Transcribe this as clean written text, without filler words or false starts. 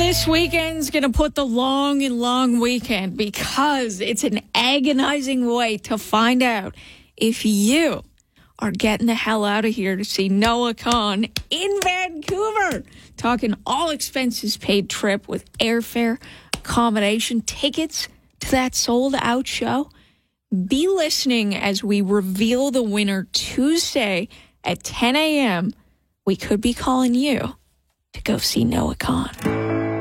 This weekend's going to put the long weekend because it's an agonizing wait to find out if you are getting the hell out of here to see Noah Kahan in Vancouver. Talking all expenses paid trip with airfare, accommodation, tickets to that sold out show. Be listening as we reveal the winner Tuesday at 10 a.m. We could be calling you to go see Noah Kahan.